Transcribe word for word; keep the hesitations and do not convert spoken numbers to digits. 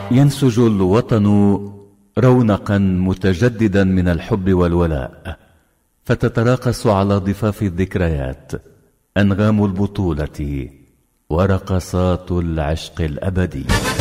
ينسج الوطن رونقا متجددا من الحب والولاء، فتتراقص على ضفاف الذكريات أنغام البطولة ورقصات العشق الأبدي.